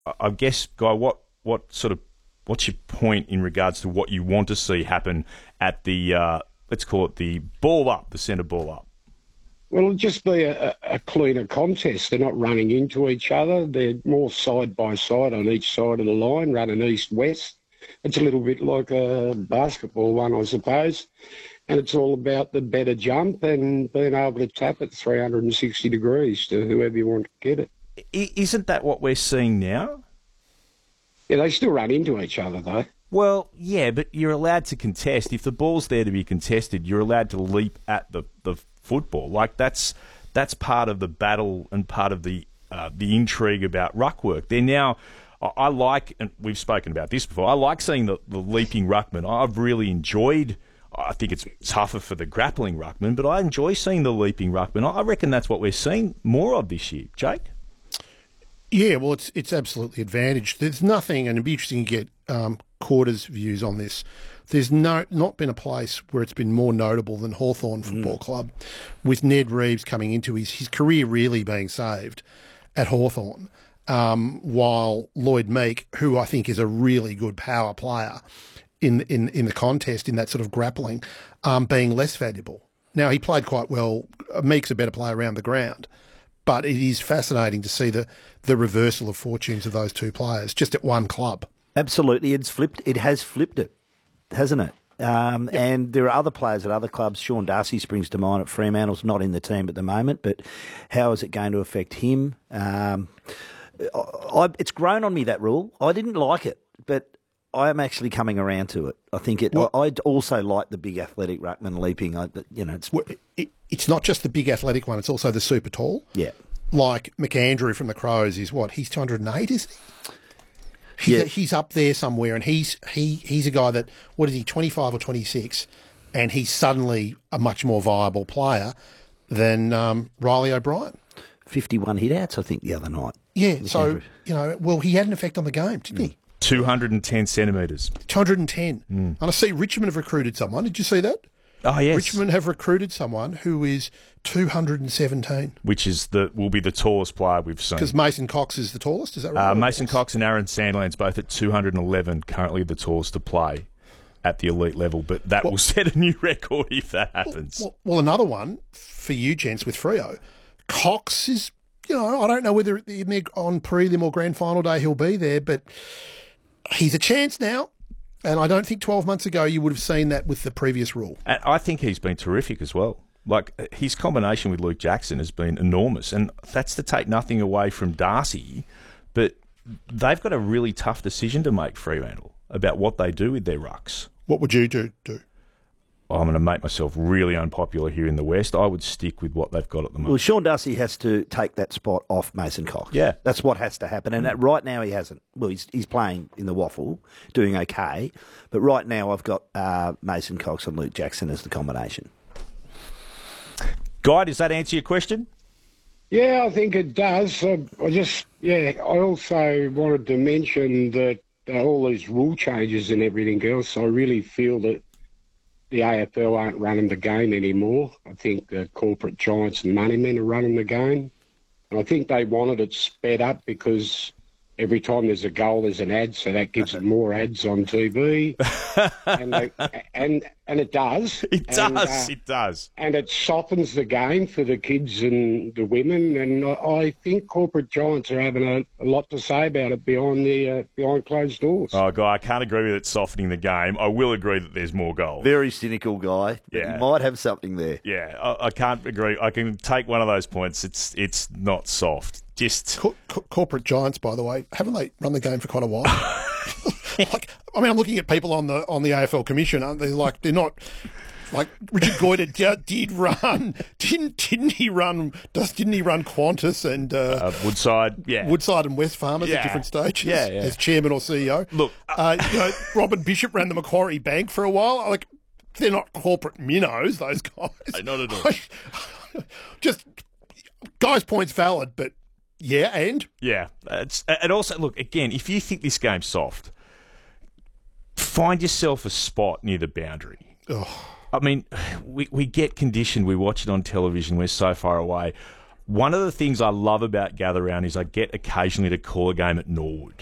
I guess, Guy, what's your point in regards to what you want to see happen at the let's call it the ball up, the centre ball up? Well, it'll just be a cleaner contest. They're not running into each other. They're more side by side on each side of the line, running east-west. It's a little bit like a basketball one, I suppose. And it's all about the better jump and being able to tap it 360 degrees to whoever you want to get it. Isn't that what we're seeing now? Yeah, they still run into each other, though. Well, yeah, but you're allowed to contest. If the ball's there to be contested, you're allowed to leap at the football. Like, that's part of the battle and part of the intrigue about ruck work. They're now... I like, and we've spoken about this before, I like seeing the leaping ruckman. I've really enjoyed... I think it's tougher for the grappling ruckman, but I enjoy seeing the leaping ruckman. I reckon that's what we're seeing more of this year. Jake? Yeah, well, it's absolutely advantaged. There's nothing, and it'd be interesting to get Quarter's views on this. There's not been a place where it's been more notable than Hawthorn Football Club, with Ned Reeves coming into his career really being saved at Hawthorn, while Lloyd Meek, who I think is a really good power player in the contest, in that sort of grappling, being less valuable. Now, he played quite well. Meek's a better player around the ground, but it is fascinating to see the reversal of fortunes of those two players just at one club. Absolutely, it has flipped it, hasn't it? And there are other players at other clubs. Sean Darcy springs to mind at Fremantle's, not in the team at the moment, but how is it going to affect him? It's grown on me, that rule. I didn't like it, but I am actually coming around to it. I think it. I also like the big athletic ruckman leaping. It's not just the big athletic one; it's also the super tall. Yeah, like McAndrew from the Crows is what? He's 208, isn't he? He's up there somewhere, and he's a guy that, what is he, 25 or 26, and he's suddenly a much more viable player than Riley O'Brien. 51 hit-outs, I think, the other night. Yeah, so, he had an effect on the game, didn't he? 210 centimetres. 210. And I see Richmond have recruited someone. Did you see that? Oh, yes. Richmond have recruited someone who is 217. Which will be the tallest player we've seen. Because Mason Cox is the tallest, is that right? Mason Cox and Aaron Sandlands both at 211, currently the tallest to play at the elite level. But that will set a new record if that happens. Well, another one for you, gents, with Freo. Cox is, I don't know whether on prelim or grand final day he'll be there, but he's a chance now. And I don't think 12 months ago you would have seen that with the previous rule. And I think he's been terrific as well. Like, his combination with Luke Jackson has been enormous. And that's to take nothing away from Darcy, but they've got a really tough decision to make, Fremantle, about what they do with their rucks. What would you do? I'm going to make myself really unpopular here in the West. I would stick with what they've got at the moment. Well, Sean Darcy has to take that spot off Mason Cox. Yeah. That's what has to happen. And right now he hasn't. Well, he's playing in the waffle, doing okay. But right now I've got Mason Cox and Luke Jackson as the combination. Guy, does that answer your question? Yeah, I think it does. I also wanted to mention that all these rule changes and everything else, I really feel that the AFL aren't running the game anymore. I think the corporate giants and moneymen are running the game. And I think they wanted it sped up because every time there's a goal, there's an ad, so that gives them more ads on TV. and it does. It does. And it softens the game for the kids and the women. And I think corporate giants are having a lot to say about it behind closed doors. Oh, Guy, I can't agree with it softening the game. I will agree that there's more goals. Very cynical guy. Yeah. You might have something there. Yeah, I can't agree. I can take one of those points. It's not soft. Just corporate giants, by the way, haven't they run the game for quite a while? I'm looking at people on the AFL commission. Aren't they? Like, they're not like Richard Goyder did run. Didn't he run? Didn't he run Qantas and Woodside? Yeah, Woodside and West Farmers at different stages. As chairman or CEO. Look, Robin Bishop ran the Macquarie Bank for a while. Like, they're not corporate minnows. Those guys. Not at all. Just Guy's point's valid, but. Yeah, and? Yeah. And also, look, again, if you think this game's soft, find yourself a spot near the boundary. Oh. I mean, we get conditioned. We watch it on television. We're so far away. One of the things I love about Gather Round is I get occasionally to call a game at Norwood.